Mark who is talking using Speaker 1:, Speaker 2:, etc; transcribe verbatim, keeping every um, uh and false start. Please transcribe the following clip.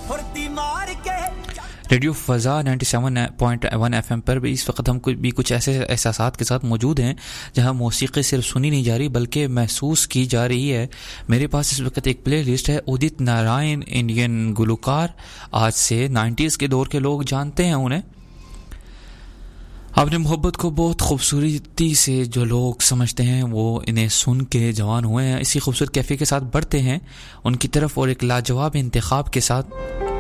Speaker 1: Radio फ़ज़ा सत्तानवे point एक FM पर भी इस वक्त हम कुछ भी कुछ ऐसे एहसासात के साथ मौजूद हैं जहां मौसीकी सिर्फ सुनी नहीं जा रही बल्कि महसूस की जा रही है। मेरे पास इस वक्त एक प्ले लिस्ट है उदित नारायण, इंडियन गुलकार, आज से नाइन्टीज़ के दौर के लोग जानते हैं उन्हें। अपने मोहब्बत को बहुत खूबसूरती से जो लोग समझते हैं वो इन्हें सुन के जवान हुए हैं। इसी खूबसूरत कैफे के साथ बढ़ते हैं उनकी तरफ और एक लाजवाब इंतखाब के साथ।